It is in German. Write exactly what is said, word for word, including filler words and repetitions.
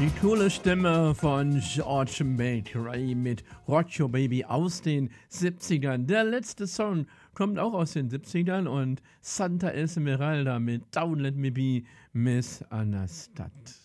Die coole Stimme von George Bakery mit Rock Your Baby aus den siebzigern. Der letzte Song kommt auch aus den siebzigern und Santa Esmeralda mit Don't Let Me Be Miss Understood.